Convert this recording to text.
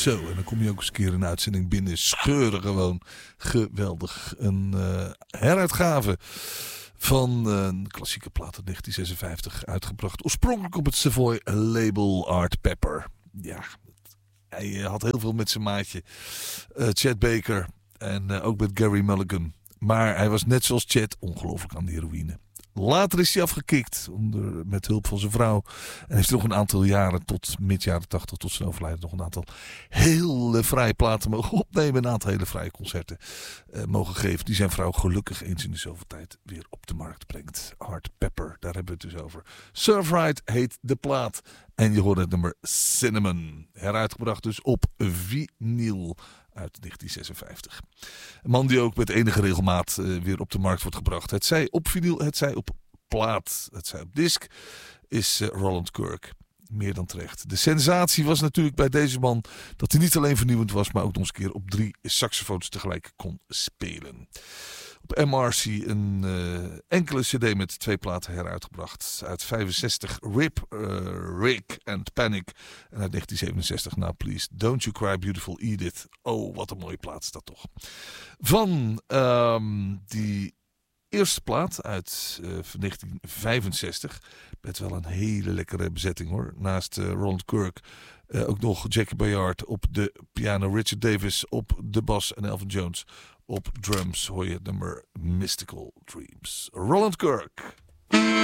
Zo, en dan kom je ook eens een keer een uitzending binnen. Scheuren gewoon. Geweldig. Een heruitgave van een klassieke plaat uit 1956. Uitgebracht oorspronkelijk op het Savoy label Art Pepper. Ja, hij had heel veel met zijn maatje Chet Baker. En ook met Gary Mulligan. Maar hij was net zoals Chet ongelooflijk aan de heroïne. Later is hij afgekikt met hulp van zijn vrouw. En heeft nog een aantal jaren tot mid jaren 80 tot zijn overlijden nog een aantal hele vrije platen mogen opnemen. Een aantal hele vrije concerten mogen geven. Die zijn vrouw gelukkig eens in de zoveel tijd weer op de markt brengt. Art Pepper, daar hebben we het dus over. Surfride heet de plaat. En je hoort het nummer Cinnamon. Heruitgebracht dus op vinyl uit 1956. Een man die ook met enige regelmaat weer op de markt wordt gebracht. Het zij op vinyl, het zij op plaat, het zij op disc, is Roland Kirk. Meer dan terecht. De sensatie was natuurlijk bij deze man dat hij niet alleen vernieuwend was, maar ook nog eens een keer op 3 saxofoons tegelijk kon spelen. Op MRC een enkele cd met 2 platen heruitgebracht. Uit 65 Rip, Rick and Panic. En uit 1967 Now Please Don't You Cry Beautiful Edith. Oh, wat een mooie plaat is dat toch. Van die eerste plaat uit 1965. Met wel een hele lekkere bezetting hoor. Naast Roland Kirk ook nog Jackie Bayard op de piano. Richard Davis op de bas en Elvin Jones op drums. Hoor je het nummer Mystical Dreams. Roland Kirk.